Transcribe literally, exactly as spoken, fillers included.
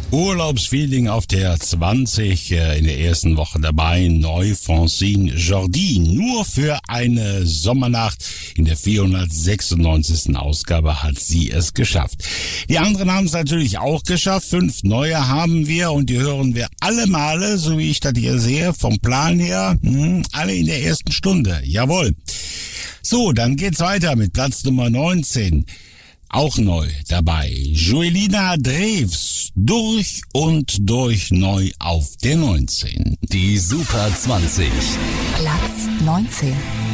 Urlaubsfeeling auf der zwanzig, äh, in der ersten Woche dabei, neu Francine Jordi. Nur für eine Sommernacht in der vierhundertsechsundneunzigsten Ausgabe hat sie es geschafft. Die anderen haben es natürlich auch geschafft. Fünf neue haben wir und die hören wir alle Male, so wie ich das hier sehe, vom Plan her, mh, alle in der ersten Stunde. Jawohl. So, dann geht's weiter mit Platz Nummer neunzehn. Auch neu dabei, Joelina Drews, durch und durch neu auf der neunzehn. Die Super zwanzig. Platz neunzehn.